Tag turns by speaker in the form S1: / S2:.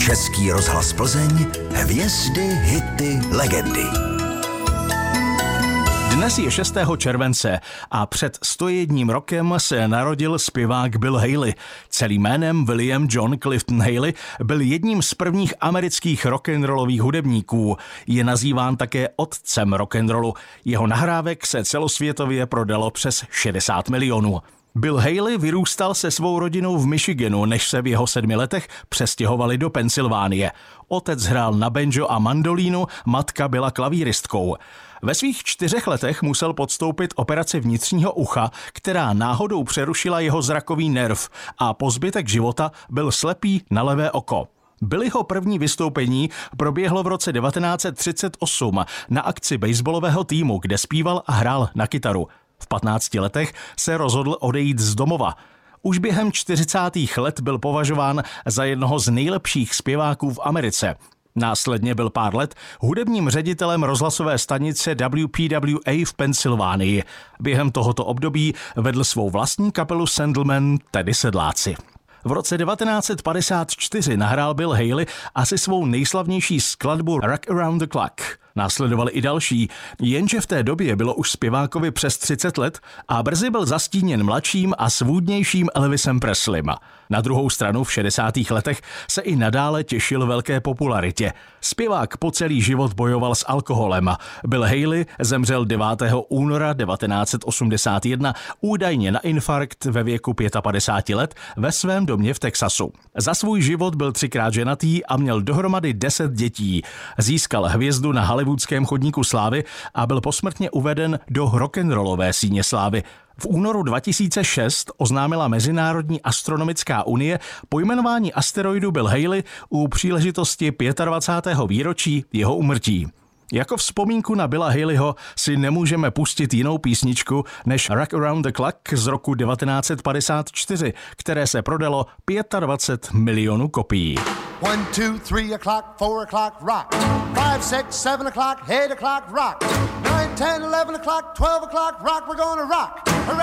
S1: Český rozhlas Plzeň, hvězdy, hity, legendy.
S2: Dnes je 6. července a před 101 rokem se narodil zpěvák Bill Haley. Celým jménem William John Clifton Haley byl jedním z prvních amerických rock'n'rollových hudebníků. Je nazýván také otcem rock'n'rollu. Jeho nahrávek se celosvětově prodalo přes 60 milionů. Bill Haley vyrůstal se svou rodinou v Michiganu, než se v jeho 7 letech přestěhovali do Pensylvánie. Otec hrál na banjo a mandolínu, matka byla klavíristkou. Ve svých 4 letech musel podstoupit operaci vnitřního ucha, která náhodou přerušila jeho zrakový nerv a po zbytek života byl slepý na levé oko. Billyho první vystoupení proběhlo v roce 1938 na akci baseballového týmu, kde zpíval a hrál na kytaru. V 15 letech se rozhodl odejít z domova. Už během 40. let byl považován za jednoho z nejlepších zpěváků v Americe. Následně byl pár let hudebním ředitelem rozhlasové stanice WPWA v Pensylvánii. Během tohoto období vedl svou vlastní kapelu Sandlman, tedy Sedláci. V roce 1954 nahrál Bill Haley asi svou nejslavnější skladbu Rock Around the Clock. Následovali i další, jenže v té době bylo už zpěvákovi přes 30 let a brzy byl zastíněn mladším a svůdnějším Elvisem Presleym. Na druhou stranu v 60. letech se i nadále těšil velké popularitě. Zpěvák po celý život bojoval s alkoholem. Bill Haley zemřel 9. února 1981 údajně na infarkt ve věku 55 let ve svém domě v Texasu. Za svůj život byl 3krát ženatý a měl dohromady 10 dětí. Získal hvězdu na hollywoodském chodníku slávy a byl posmrtně uveden do rock'n'rollové síně slávy. V únoru 2006 oznámila Mezinárodní astronomická unie pojmenování asteroidu Bill Haley u příležitosti 25. výročí jeho úmrtí. Jako vzpomínku na Billa Haleyho si nemůžeme pustit jinou písničku než Rock Around the Clock z roku 1954, které se prodalo 25 milionů kopií.
S3: 1, 2, 3 o'clock, 4 o'clock, rock. 5, 6, 7 o'clock, 8 o'clock, rock. 9, 10, 11 o'clock, 12 o'clock, rock, we're gonna rock.